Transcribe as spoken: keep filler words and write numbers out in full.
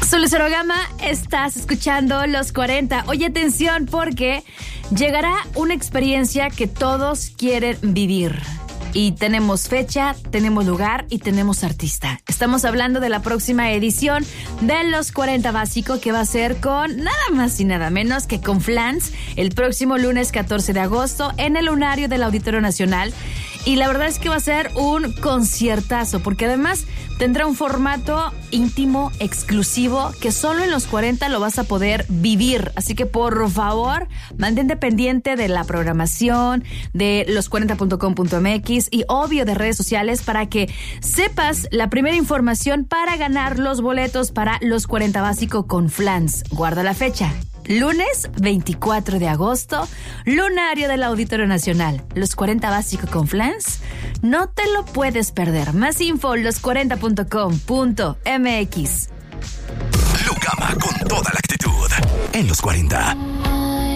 Soy Lucero Gama, estás escuchando Los cuarenta. Oye, atención, porque llegará una experiencia que todos quieren vivir. Y tenemos fecha, tenemos lugar y tenemos artista. Estamos hablando de la próxima edición de Los cuarenta Básico, que va a ser con nada más y nada menos que con Flans, el próximo lunes catorce de agosto en el Lunario del Auditorio Nacional. Y la verdad es que va a ser un conciertazo, porque además tendrá un formato íntimo, exclusivo, que solo en Los cuarenta lo vas a poder vivir. Así que, por favor, mantente pendiente de la programación, de los cuarenta punto com punto m x y, obvio, de redes sociales para que sepas la primera información para ganar los boletos para Los cuarenta Básico con Flans. Guarda la fecha. Lunes veinticuatro de agosto, Lunario del Auditorio Nacional. Los cuarenta Básico con Flans. No te lo puedes perder. Más info, los cuarenta punto com punto m x. Lucama con toda la actitud en Los cuarenta.